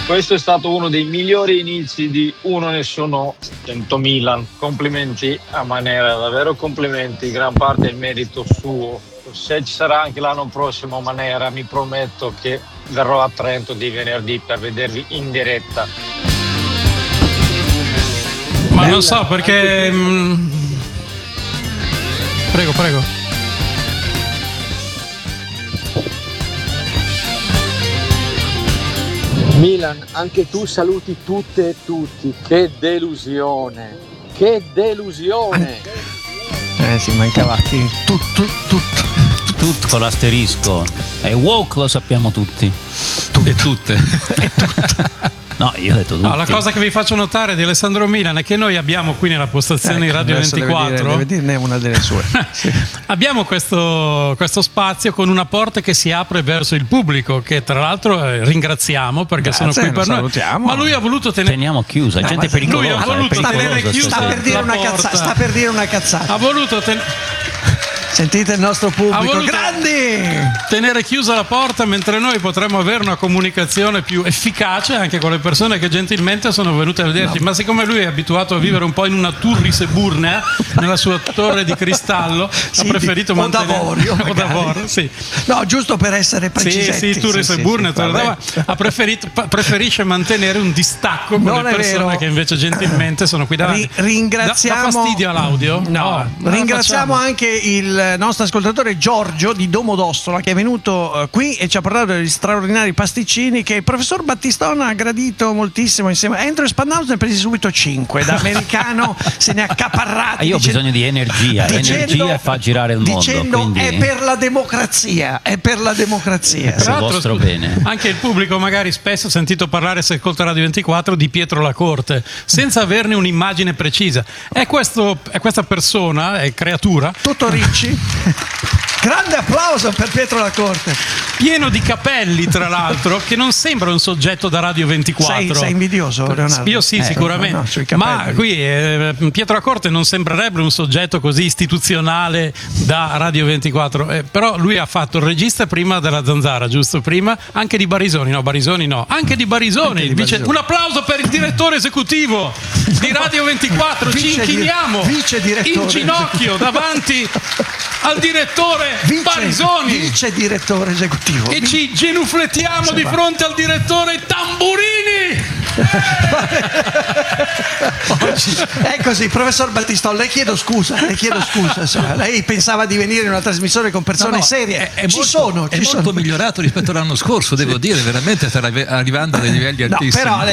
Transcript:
Questo è stato uno dei migliori inizi di Uno Nessuno 100 Milan. Complimenti a Manera, davvero complimenti, gran parte del merito suo. Se ci sarà anche l'anno prossimo Manera, mi prometto che verrò a Trento di venerdì per vedervi in diretta. Ma non so perché... Prego. Milan, anche tu saluti tutte e tutti. Che delusione! Che delusione! Sì, mancava tutto con l'asterisco. È woke, lo sappiamo tutti. E tutte. No, io ho detto tutti. No, la cosa che vi faccio notare di Alessandro Milan è che noi abbiamo qui nella postazione di Radio 24 deve dirne una delle sue. Sì. Abbiamo questo spazio con una porta che si apre verso il pubblico, che tra l'altro ringraziamo perché sono qui per noi. Ma lui ha voluto teniamo chiusa, gente pericolosa. Lui ha voluto tenere chiusa. Sta per dire una cazzata. Ha voluto Sentite il nostro pubblico, grandi! Tenere chiusa la porta mentre noi potremmo avere una comunicazione più efficace anche con le persone che gentilmente sono venute a vederci. Ma siccome lui è abituato a vivere un po' in una Turris Eburnea, nella sua torre di cristallo, ha preferito mantenere... O d'Avorio, sì. No, giusto per essere precisetti. Sì, Turris Eburnea, preferisce mantenere un distacco con le persone che invece gentilmente sono qui davanti. Ringraziamo... Dà fastidio all'audio? No, ringraziamo anche il nostro ascoltatore Giorgio di Domodossola, che è venuto qui e ci ha parlato degli straordinari pasticcini che il professor Battistona ha gradito moltissimo insieme. Entro e Spannauso ne ha presi subito 5, da americano se ne ha accaparrati. Io ho bisogno di energia fa girare il mondo, dicendo quindi... è per la democrazia, per il vostro bene. Anche il pubblico magari spesso ha sentito parlare, se ascolta Radio 24, di Pietro Lacorte senza averne un'immagine precisa. È questa persona, è creatura tutto Ricci. Grande applauso per Pietro Lacorte, pieno di capelli tra l'altro, che non sembra un soggetto da Radio 24. Sei invidioso, Leonardo? Io sì, sicuramente, ma qui Pietro Lacorte non sembrerebbe un soggetto così istituzionale da Radio 24, però lui ha fatto il regista prima della Zanzara, giusto? Prima anche di Barisoni, anche di Barisoni, un applauso per il direttore esecutivo di Radio 24. Ci inchiniamo in ginocchio davanti al direttore Barisoni, vice direttore esecutivo, e ci genuflettiamo di fronte al direttore Tamburini. È così, professor Battistone, le chiedo scusa, insomma, lei pensava di venire in una trasmissione con persone serie, è molto migliorato rispetto all'anno scorso, devo dire, veramente sta arrivando a dei livelli altissimi. Però